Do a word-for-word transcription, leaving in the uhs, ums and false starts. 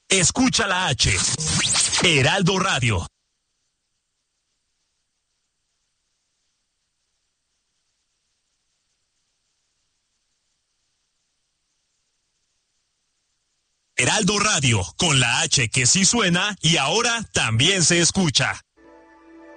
escucha la H. Heraldo Radio. Heraldo Radio, con la H que sí suena y ahora también se escucha.